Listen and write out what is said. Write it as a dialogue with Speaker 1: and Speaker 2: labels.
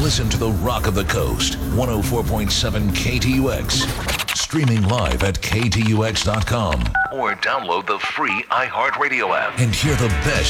Speaker 1: Listen to the Rock of the Coast, 104.7 KTUX. Streaming live at ktux.com. Or download the free iHeartRadio app and hear the best